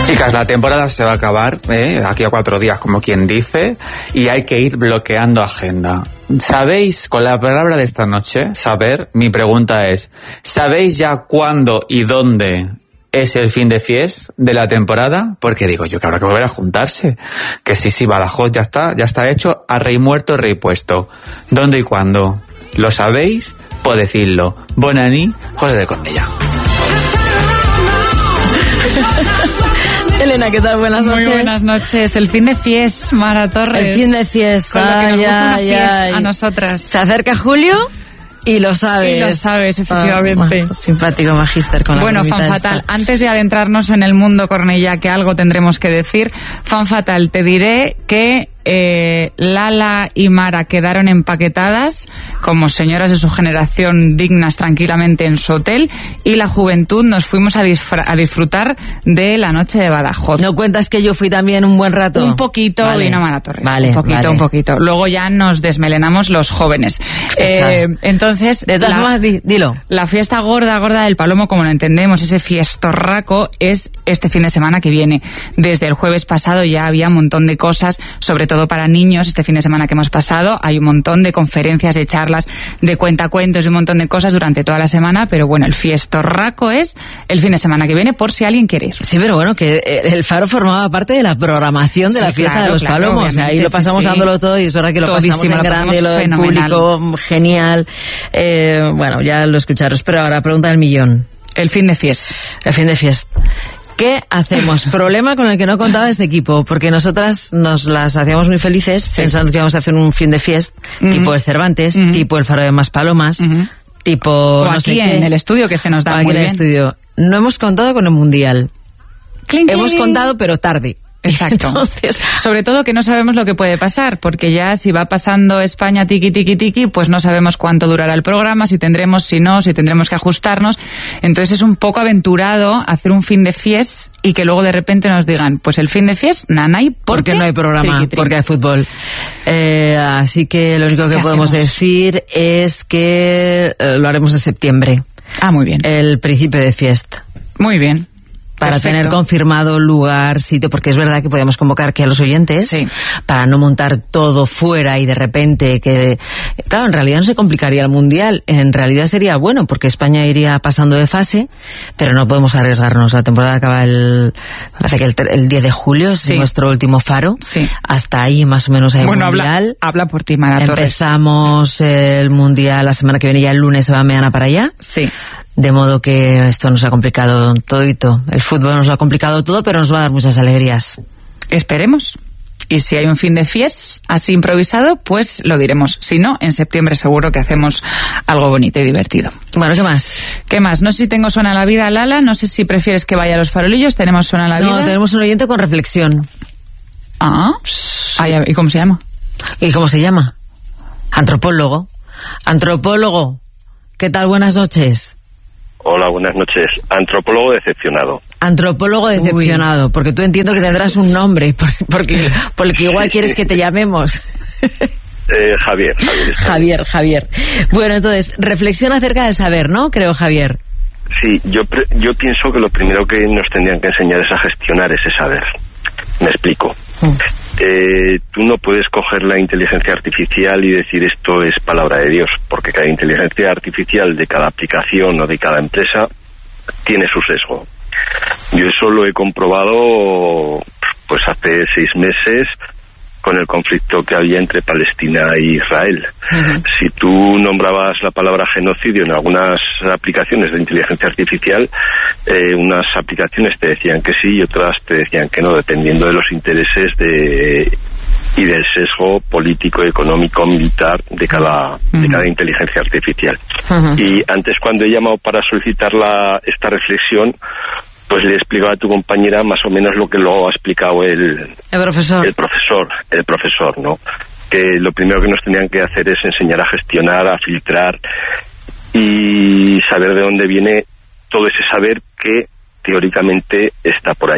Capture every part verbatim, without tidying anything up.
Chicas, la temporada se va a acabar, ¿eh? Aquí a cuatro días, como quien dice, y hay que ir bloqueando agenda. ¿Sabéis, con la palabra de esta noche, saber, mi pregunta es, ¿sabéis ya cuándo y dónde es el fin de fiesta de la temporada? Porque digo yo que habrá que volver a juntarse. Que sí, sí, Badajoz ya está, ya está hecho, a rey muerto, rey puesto. ¿Dónde y cuándo? ¿Lo sabéis? Pues decidlo. Bonani, José de Cornellá. Elena, ¿qué tal? Buenas noches. Muy buenas noches. El fin de fiesta, Mara Torres. El fin de fiesta. Con lo que nos gusta una ay, fiesta ay. a nosotras. Se acerca julio y lo sabes. Y lo sabes, efectivamente. Ah, simpático magíster con la Bueno, Fan Fatal, esta. Antes de adentrarnos en el mundo Cornellá, que algo tendremos que decir, Fan Fatal, te diré que eh, Lala y Mara quedaron empaquetadas como señoras de su generación dignas tranquilamente en su hotel, y la juventud nos fuimos a, disfr- a disfrutar de la noche de Badajoz. ¿No cuentas que yo fui también un buen rato? Un poquito, vale. Vino Mara Torres. Vale, un poquito, vale. un poquito. Luego ya nos desmelenamos los jóvenes. Eh, entonces, de todas la, formas, di, dilo. La fiesta gorda, gorda del Palomo, como lo entendemos, ese fiestorraco, es este fin de semana que viene. Desde el jueves pasado ya había un montón de cosas, sobre todo para niños. Este fin de semana que hemos pasado hay un montón de conferencias, de charlas, de cuentacuentos y un montón de cosas durante toda la semana, pero bueno, el fiestorraco es el fin de semana que viene, por si alguien quiere ir. Sí, pero bueno, que el Faro formaba parte de la programación de sí, la fiesta claro, de los claro, Palomos. Ahí lo pasamos sí, sí. dándolo todo y es verdad que lo Todísimo, pasamos en lo grande, pasamos lo del fenomenal. público, genial. Eh, bueno, ya lo escucharos, pero ahora pregunta del millón. El fin de fiesta. El fin de fiesta. ¿Qué hacemos? Problema con el que no contaba este equipo, porque nosotras nos las hacíamos muy felices sí. pensando que íbamos a hacer un fin de fiesta, uh-huh. tipo el Cervantes, uh-huh. tipo el Faro de Maspalomas, uh-huh. tipo... O no aquí sé en qué. el estudio, que se nos da aquí muy en el bien. estudio. No hemos contado con el Mundial. Cling, cling. Hemos contado, pero tarde. Exacto. Entonces, sobre todo que no sabemos lo que puede pasar, porque ya si va pasando España tiki tiki tiki, pues no sabemos cuánto durará el programa, si tendremos, si no, si tendremos que ajustarnos. Entonces es un poco aventurado hacer un fin de fiesta y que luego de repente nos digan, pues el fin de fiesta, nanay, porque no hay programa, triqui, triqui. porque hay fútbol. Eh, así que lo único que podemos hacemos? decir es que eh, lo haremos en septiembre. Ah, muy bien. El principio de fiesta. Muy bien. Para Perfecto. tener confirmado lugar, sitio, porque es verdad que podemos convocar aquí a los oyentes, sí. para no montar todo fuera y de repente que... Claro, en realidad no se complicaría el Mundial, en realidad sería bueno, porque España iría pasando de fase, pero no podemos arriesgarnos. La temporada acaba el... parece que el, el diez de julio, es sí. nuestro último Faro. Sí. Hasta ahí más o menos hay bueno, Mundial. Habla, habla por ti, Mara Torres. Empezamos el Mundial la semana que viene, ya el lunes se va mañana para allá. Sí. De modo que esto nos ha complicado todito. El fútbol nos lo ha complicado todo, pero nos va a dar muchas alegrías. Esperemos. Y si hay un fin de fiesta así improvisado, pues lo diremos. Si no, en septiembre seguro que hacemos algo bonito y divertido. Bueno, ¿qué más? ¿Qué más? No sé si tengo Suena la Vida, Lala. No sé si prefieres que vaya a los farolillos. ¿Tenemos Suena la Vida? No, tenemos un oyente con reflexión. Ah. Sí. ¿Y cómo se llama? ¿Y cómo se llama? Antropólogo. Antropólogo. ¿Qué tal? Buenas noches. Hola, buenas noches. Antropólogo decepcionado. Antropólogo decepcionado, Uy. porque tú entiendo que tendrás un nombre, porque, porque, porque igual quieres que te llamemos. Eh, Javier, Javier. Javier, Javier. Bueno, entonces, reflexión acerca del saber, ¿no? Creo, Javier. Sí, yo, pre- yo pienso que lo primero que nos tendrían que enseñar es a gestionar ese saber. Me explico. Mm. Eh, tú no puedes coger la inteligencia artificial y decir esto es palabra de Dios, porque cada inteligencia artificial de cada aplicación o de cada empresa tiene su sesgo. Yo eso lo he comprobado pues hace seis meses con el conflicto que había entre Palestina e Israel. Uh-huh. Si tú nombrabas la palabra genocidio en algunas aplicaciones de inteligencia artificial, eh, unas aplicaciones te decían que sí y otras te decían que no, dependiendo de los intereses de y del sesgo político, económico, militar de cada uh-huh. de cada inteligencia artificial. Uh-huh. Y antes, cuando he llamado para solicitar la, esta reflexión, pues le he explicado a tu compañera más o menos lo que lo ha explicado el, el profesor. El profesor, el profesor, ¿no? Que lo primero que nos tenían que hacer es enseñar a gestionar, a filtrar y saber de dónde viene todo ese saber que teóricamente está por allí.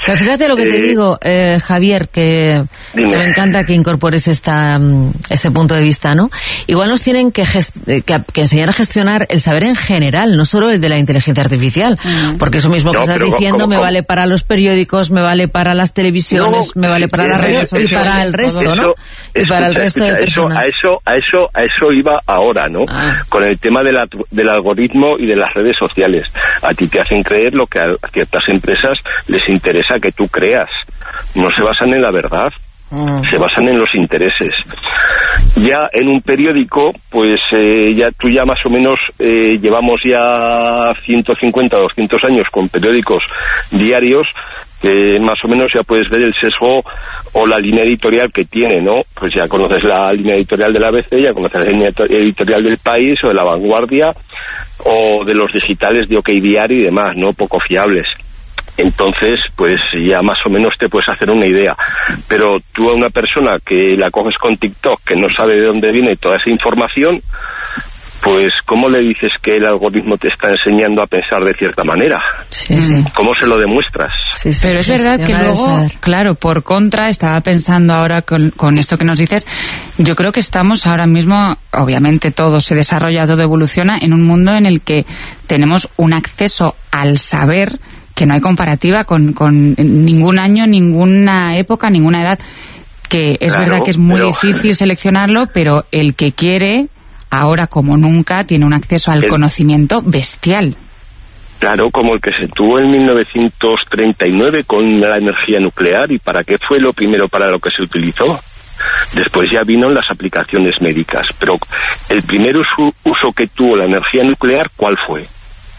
Pero fíjate lo que eh, te digo, eh, Javier, que, que me encanta que incorpores esta, este punto de vista, ¿no? Igual nos tienen que, gest que, que enseñar a gestionar el saber en general, no solo el de la inteligencia artificial, mm. porque eso mismo que no, estás diciendo ¿cómo, me cómo? vale para los periódicos, me vale para las televisiones, no, me vale para las redes y para el resto, eso, ¿no? Y escucha, para el resto escucha, de personas. Eso, a eso, a eso, a eso iba ahora, ¿no? Ah. Con el tema de la, del algoritmo y de las redes sociales. A ti te hacen creer lo que a ciertas empresas les interesa que tú creas. No se basan en la verdad, mm. se basan en los intereses. Ya en un periódico, pues eh, ya tú ya más o menos eh, llevamos ya ciento cincuenta, doscientos años con periódicos diarios, que más o menos ya puedes ver el sesgo o la línea editorial que tiene, ¿no? Pues ya conoces la línea editorial de la A B C, ya conoces la línea editorial del País o de La Vanguardia o de los digitales de OK Diario y demás, ¿no? Poco fiables. Entonces, pues ya más o menos te puedes hacer una idea. Pero tú a una persona que la coges con TikTok, que no sabe de dónde viene toda esa información, pues ¿cómo le dices que el algoritmo te está enseñando a pensar de cierta manera? Sí, sí. ¿Cómo se lo demuestras? Sí, sí, pero es verdad que luego, claro, por contra, estaba pensando ahora con, con esto que nos dices, yo creo que estamos ahora mismo, obviamente todo se desarrolla, todo evoluciona, en un mundo en el que tenemos un acceso al saber que no hay comparativa con, con ningún año, ninguna época, ninguna edad, que es claro, verdad que es muy pero... difícil seleccionarlo, pero el que quiere, ahora como nunca, tiene un acceso al el... conocimiento bestial. Claro, como el que se tuvo en mil novecientos treinta y nueve con la energía nuclear. ¿Y para qué fue lo primero para lo que se utilizó? Después ya vino las aplicaciones médicas, pero el primer uso, uso que tuvo la energía nuclear, ¿cuál fue?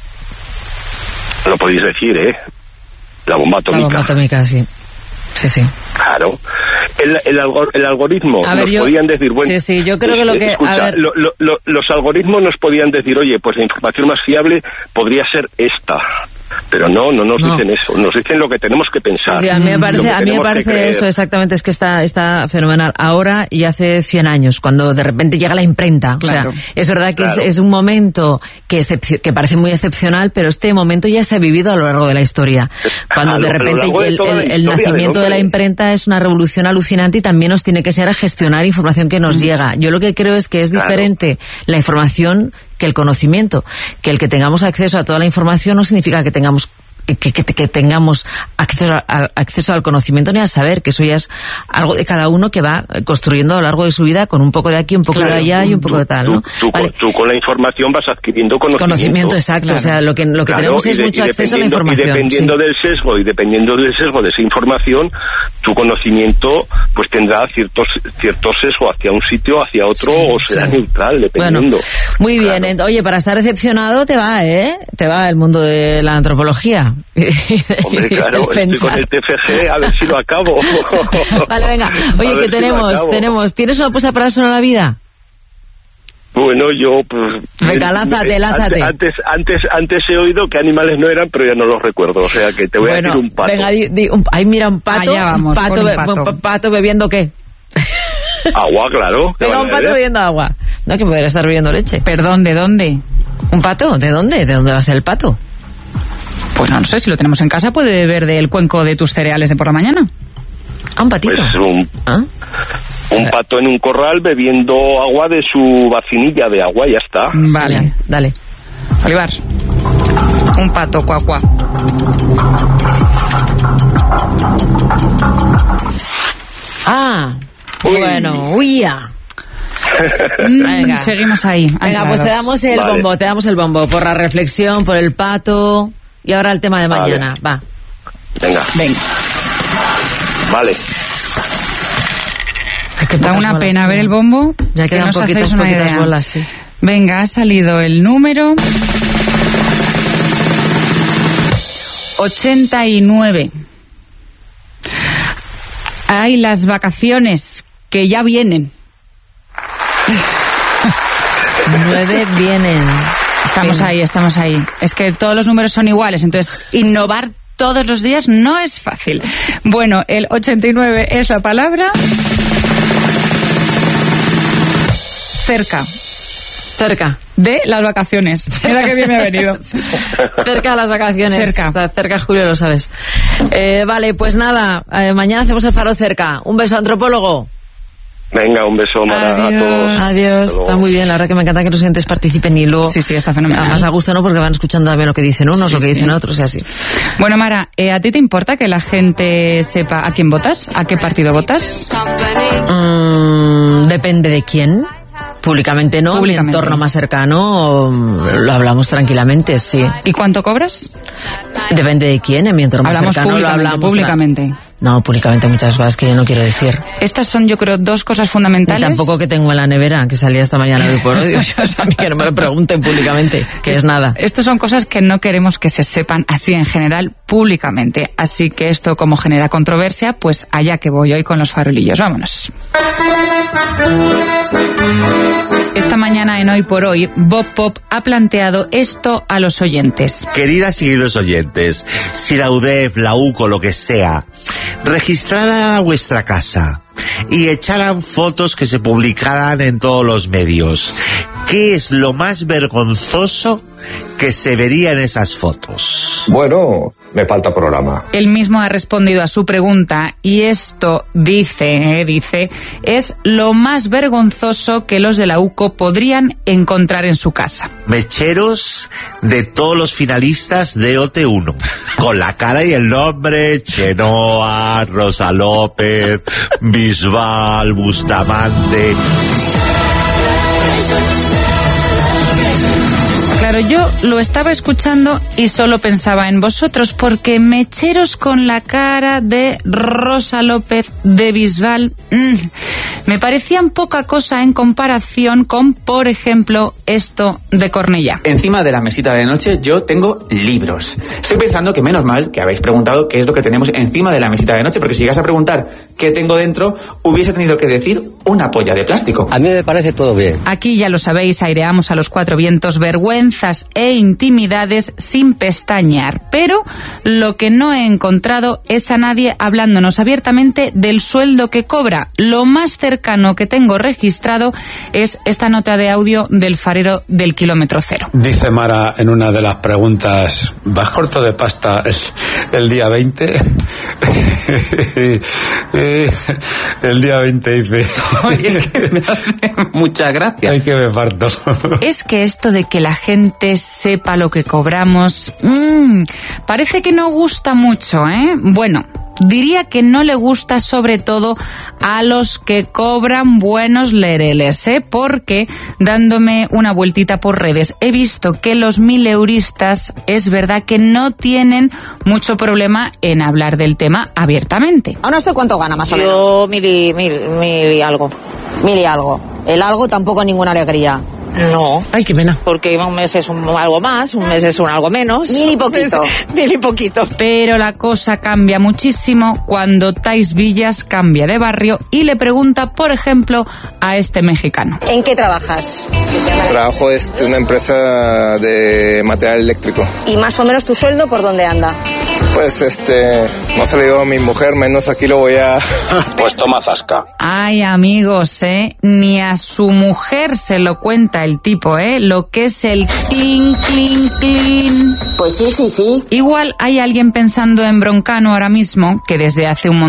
Lo podéis decir, ¿eh? La bomba atómica. La bomba atómica, sí. Sí, sí. Claro. El, el, algor, el algoritmo a ver, nos yo, podían decir, bueno... Sí, sí, yo creo que lo que... Escucha, a ver. Lo, lo, lo, los algoritmos nos podían decir, oye, pues la información más fiable podría ser esta. Pero no, no nos no. dicen eso, nos dicen lo que tenemos que pensar. Sí, a mí me parece, a mí me parece eso exactamente, es que está, está fenomenal. Ahora y hace cien años, cuando de repente llega la imprenta. Claro. O sea, es verdad que claro. es, es un momento que, que parece muy excepcional, pero este momento ya se ha vivido a lo largo de la historia. Cuando claro, de repente de el, el, el nacimiento de la imprenta es una revolución alucinante y también nos tiene que ser a gestionar información que nos mm. llega. Yo lo que creo es que es claro. diferente la información que el conocimiento, que el que tengamos acceso a toda la información no significa que tengamos que, que, que tengamos acceso, a, acceso al conocimiento ni al saber, que eso ya es algo de cada uno que va construyendo a lo largo de su vida con un poco de aquí, un poco claro, de allá y un poco tú, de tal, ¿no? Tú, tú, vale. tú con la información vas adquiriendo conocimiento. Conocimiento, exacto. Claro. O sea, lo que, lo que claro, tenemos es de, mucho acceso a la información. Y dependiendo sí. del sesgo y dependiendo del sesgo de esa información, tu conocimiento pues tendrá ciertos cierto sesgo hacia un sitio, hacia otro, sí, o será sí. neutral, dependiendo. Bueno, muy bien. Claro. Oye, para estar decepcionado te va, ¿eh? Te va el mundo de la antropología. Hombre, claro, estoy con el T F G, a ver si lo acabo. Vale, venga. Oye, que tenemos, si tenemos. ¿Tienes una apuesta para eso en la vida? Bueno, yo pues... Venga, lánzate, lánzate. Antes, antes, antes he oído que animales no eran, pero ya no los recuerdo. O sea, que te voy bueno, a decir un pato. Venga, di, di, un, ahí mira, un pato. Allá vamos, un pato, un pato. Be, pato bebiendo ¿qué? Agua, claro. Venga, un pato bebiendo agua. No, que podría estar bebiendo leche. Perdón, ¿de dónde? ¿Un pato? ¿De dónde? ¿De dónde va a ser el pato? Pues no, no sé, si lo tenemos en casa puede beber del cuenco de tus cereales de por la mañana. Ah, un patito. Pues un, ¿Ah? un pato en un corral bebiendo agua de su vacinilla de agua, ya está. Vale, Genial. Dale. Olivar, un pato, cuacuá. Ah, uy. Bueno, huya. Venga. Seguimos ahí. Venga, pues te damos el vale. bombo, te damos el bombo por la reflexión, por el pato y ahora el tema de mañana. Vale. Va. Venga. Venga. Vale. Da una bolas, pena tío. Ver el bombo. Ya quedan que poquitas, poquitas bolas, sí. Venga, ha salido el número ochenta y nueve. Hay las vacaciones que ya vienen. Nueve vienen. Estamos Bien. ahí, estamos ahí. Es que todos los números son iguales, entonces innovar todos los días no es fácil. Bueno, el ochenta y nueve es la palabra... Cerca. Cerca. De las vacaciones. Mira que bien me ha venido. Cerca de las vacaciones. Cerca. Cerca, Julio, lo sabes. Eh, vale, pues nada, eh, mañana hacemos el faro cerca. Un beso, antropólogo. Venga, un beso, Mara, a todos. Adiós, está muy bien, la verdad que me encanta que los oyentes participen y luego... Sí, sí, está fenomenal. Además a gusto, ¿no? Porque van escuchando también lo que dicen unos, sí, lo que sí. dicen otros y así. Bueno, Mara, ¿eh, ¿a ti te importa que la gente sepa a quién votas? ¿A qué partido votas? Mm, depende de quién. Públicamente no, Públicamente. mi entorno más cercano lo hablamos tranquilamente, sí. ¿Y cuánto cobras? Depende de quién, en mi entorno Hablamos más cercano lo públicamente, hablamos. públicamente. Tra- No, públicamente muchas cosas que yo no quiero decir. Estas son, yo creo, dos cosas Y fundamentales. tampoco que tengo en la nevera, que salía esta mañana hoy por hoy. O sea, a mí que no me lo pregunten públicamente, que es nada. Estas son cosas que no queremos que se sepan así en general públicamente. Así que esto, como genera controversia, pues allá que voy hoy con los farolillos. Vámonos. Esta mañana en Hoy por Hoy, Bob Pop ha planteado esto a los oyentes. Queridas y queridos oyentes, si la U D E F, la U C O, lo que sea, registrara vuestra casa y echaran fotos que se publicaran en todos los medios, ¿qué es lo más vergonzoso que se vería en esas fotos? Bueno, me falta programa. Él mismo ha respondido a su pregunta y esto, dice, eh, dice, es lo más vergonzoso que los de la U C O podrían encontrar en su casa. Mecheros de todos los finalistas de O T uno, con la cara y el nombre: Chenoa, Rosa López, Bisbal, Bustamante. Claro, yo lo estaba escuchando y solo pensaba en vosotros, porque mecheros con la cara de Rosa López, de Bisbal, mmm, me parecían poca cosa en comparación con, por ejemplo, esto de Cornellá. Encima de la mesita de noche yo tengo libros. Estoy pensando que menos mal que habéis preguntado qué es lo que tenemos encima de la mesita de noche, porque si llegas a preguntar qué tengo dentro, hubiese tenido que decir una polla de plástico. A mí me parece todo bien. Aquí, ya lo sabéis, aireamos a los cuatro vientos vergüenzas e intimidades sin pestañear. Pero lo que no he encontrado es a nadie hablándonos abiertamente del sueldo que cobra. Lo más cercano que tengo registrado es esta nota de audio del farero del kilómetro cero. Dice Mara en una de las preguntas: ¿vas corto de pasta el, el día veinte? El día veinte dice... Muchas gracias. Hay que me parto. Es que esto de que la gente sepa lo que cobramos, mmm, parece que no gusta mucho, ¿eh? Bueno, diría que no le gusta sobre todo a los que cobran buenos lereles, ¿eh? Porque, dándome una vueltita por redes, he visto que los mileuristas es verdad que no tienen mucho problema en hablar del tema abiertamente. ¿A usted cuánto gana más o menos? Yo mil y, mil, mil y algo. Mil y algo. El algo tampoco ninguna alegría. No. Ay, qué pena. Porque un mes es un algo más, un mes es un algo menos. Mil y poquito. Mil y poquito. Pero la cosa cambia muchísimo cuando Tais Villas cambia de barrio y le pregunta, por ejemplo, a este mexicano. ¿En qué trabajas? Trabajo en una empresa de material eléctrico. ¿Y más o menos tu sueldo por dónde anda? Pues este, no se lo digo a mi mujer, menos aquí lo voy a... Pues toma zasca. Ay, amigos, ¿eh? Ni a su mujer se lo cuenta el tipo, ¿eh? Lo que es el clean, clean, clean. Pues sí, sí, sí. Igual hay alguien pensando en Broncano ahora mismo, que desde hace un montón